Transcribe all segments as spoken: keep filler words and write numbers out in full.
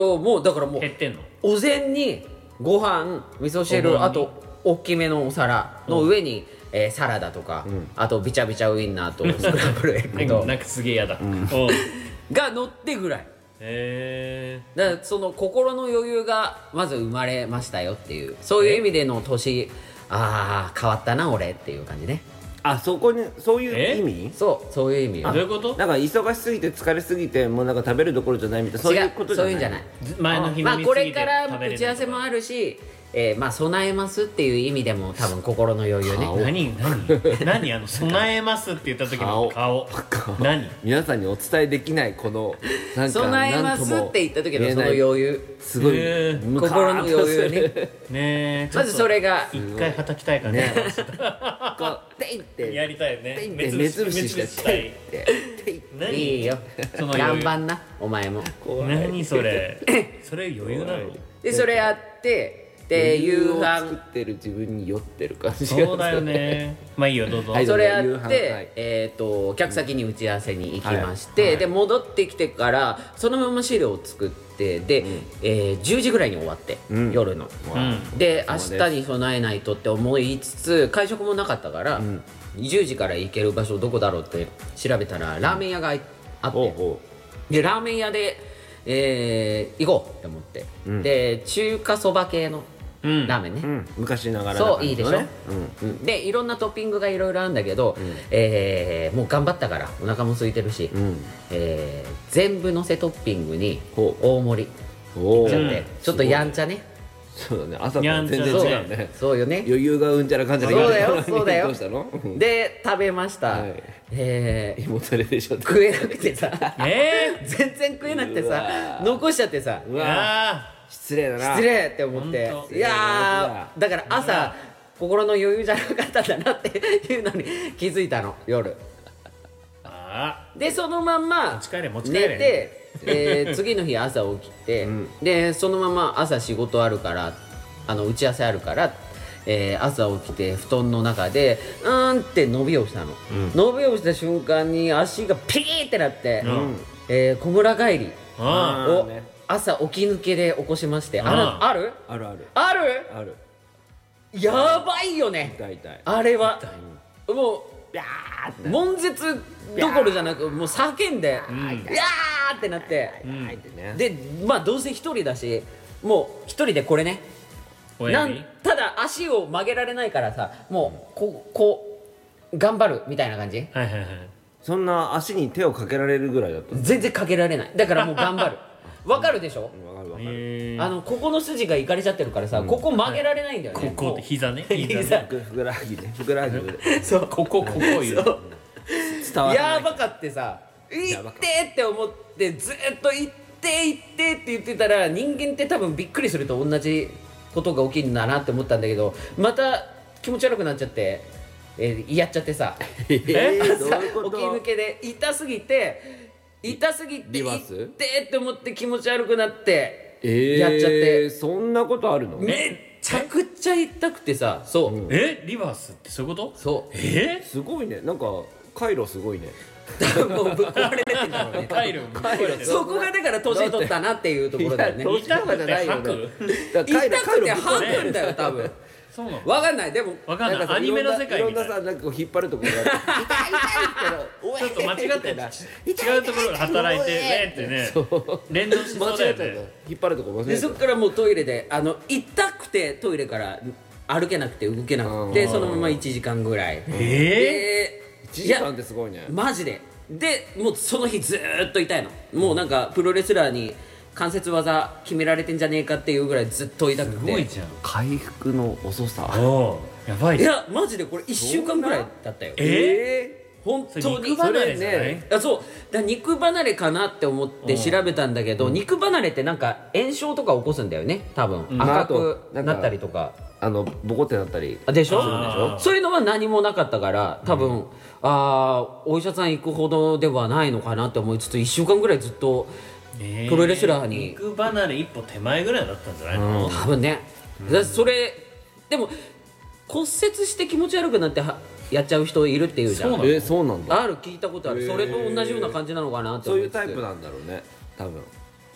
もうだからもう減ってんの。 お膳にご飯味噌汁、あと大きめのお皿の上に、えーサラダとか、 うんあとビチャビチャウインナーとスクランブルエッグとなんかすげえやだ。うん。 が乗ってぐらいへだからその心の余裕がまず生まれましたよっていう、そういう意味での年、ああ変わったな俺っていう感じね。 あ、そこにそういう意味？ そうそういう意味よ。 どういうこと？ なんか忙しすぎて疲れすぎてもうなんか食べるどころじゃないみたいな、そういうことじゃない？ 違う、そういうんじゃない。 前の日まあ飲みすぎてこれから食べれない打ち合わせもあるし、えー、まあ備えますっていう意味でも多分心の余裕ね。 何何何あの備えますって言った時の顔何？ 皆さんにお伝えできないこのなんか備えますって言った時のその余裕、 すごいへームカ心のーッと余裕ね。 ねえ、 まずそれが一回はたきたいからね。 こうテイってやりたいよね。 テイって目つぶししてしたい。 テイ何いいよその余裕頑張んなお前も。 何それ？それ余裕なの？ でそれやってで夕を作飯ってる自分に酔ってる感じがそうだよね。まあいいよどうぞ。 はいそれや夕飯って、 はいえー、と客先に打ち合わせに行きまして、 はいはいで戻ってきてからそのまま資料を作ってで、えーじゅうじぐらいに終わって、 うん夜のうん。 で明そうです日に備えないとって思いつつ会食もなかったから、 んじゅうじから行ける場所どこだろうって調べたらラーメン屋があって、 おうおうでラーメン屋で、えー行こうって思って、 うんで中華そば系のうんラーメンね、 うん昔ながらそういいでしょ、 うんうんでいろんなトッピングがいろいろあるんだけど、えーもう頑張ったからお腹も空いてるし、 うんえー全部のせトッピングにほう大盛りおおいっちゃって、 うんちょっとやんちゃね。 そうだね朝とやんちゃ全然そう違うねそうよね。 余裕がうんちゃらかんちゃらそうだよそうだよどうしたのうんで食べました、 はいえー胃もたれでしょ食えなくてさえ全然食えなくてうさわ残しちゃってさうー、 わあ失礼だな失礼って思ってほんといやーだから朝心の余裕じゃなかったんだなっていうのに気づいたの夜ーあでそのまんま持ち帰れ持ち帰寝れて、えー次の日朝起きて、 うんでそのまま朝仕事あるからあの打ち合わせあるから、えー朝起きて布団の中でうーんって伸びをしたの、伸びをした瞬間に足がピーってなって、 うんえー小村帰りあをーね朝起き抜けで起こしまして、あうんるあるあるあるあるあるやばいよね痛い痛いあれはもビャーってう悶絶どころじゃなくもう叫んで「いやー!」ってなって痛いってねでまあどうせ一人だしもう一人でこれねなん親指ただ足を曲げられないからさもうこうこう頑張るみたいな感じはいはいはい。 そんな足に手をかけられるぐらいだったの全然かけられないだからもう頑張るわかるでしょわかるわかるえー、 あのここの筋がいかれちゃってるからさここ曲げられないんだよねここって膝ね。膝膝ね。 ふくふくらはぎねふくらはぎでそうここここを言う。 そう伝わらないやばかってさ「行やばかって!」って思ってずっと「行って行って!」って言ってたら人間って多分びっくりすると同じことが起きるんだなって思ったんだけどまた気持ち悪くなっちゃって、えーやっちゃってさえーどう朝いうこと起き抜けで痛すぎて痛すぎてリバース行ってって思って気持ち悪くなってえーやっちゃってそんなことあるのめっちゃくちゃ痛くてさそう、 うんえリバースってそういうこと？ そうえすごいねなんか回路すごいねもうぶっ壊れてるんだろうね回路回路そこがだから年取ったなっていうところだよねいや年とかじゃないよねだから回路痛くて回路半分だよ多分そうなの？ わかんないでもわかんない。 さアニメの世界みたいな。 いろんなさなんかこう引っ張るところがあって痛い痛いってちょっと間違ってみたいな違うところが働いてねってね連動しそうだよ間違えたんだね。 引っ張るとこ間違でえたそっからもうトイレであの痛くてトイレから歩けなくて動けなくてうんそのままいちじかんぐらいえでいちじかんってすごいねマジででもうその日ずーっと痛いのもうなんかプロレスラーに関節技決められてんじゃねえかっていうぐらいずっと痛くー、 てすごいじゃん。 回復の遅さおーやばいいじゃん。 やマジでこれいっしゅうかんぐらいだったよえ本当にそれ肉離れじゃない？ ねあそうだから肉離れかなって思って調べたんだけど、肉離れってなんか炎症とか起こすんだよね多分、 うん赤あとなんかくなったりとかあのボコってなったりあでしょあーそういうのは何もなかったから多分、ああお医者さん行くほどではないのかなって思いつついっしゅうかんぐらいずっとえープロレスラーに肉離れ一歩手前ぐらいだったんじゃないの？ 多分ね、だそれでも骨折して気持ち悪くなってはやっちゃう人いるっていうじゃんそうなのえそうなんだある聞いたことある、それと同じような感じなのかなってそういう思いつつタイプなんだろうね多分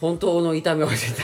本当の痛みを教えて